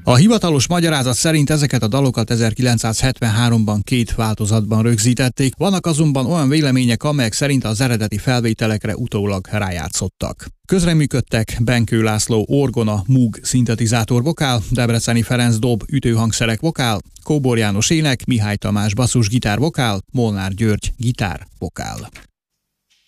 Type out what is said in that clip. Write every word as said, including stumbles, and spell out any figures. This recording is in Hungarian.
A hivatalos magyarázat szerint ezeket a dalokat ezerkilencszázhetvenháromban két változatban rögzítették, vannak azonban olyan vélemények, amelyek szerint az eredeti felvételekre utólag rájátszottak. Közreműködtek Benkő László orgona, Moog szintetizátor vokál, Debreceni Ferenc dob ütőhangszerek vokál, Kóbor János ének, Mihály Tamás basszusgitár vokál, Molnár György gitár vokál.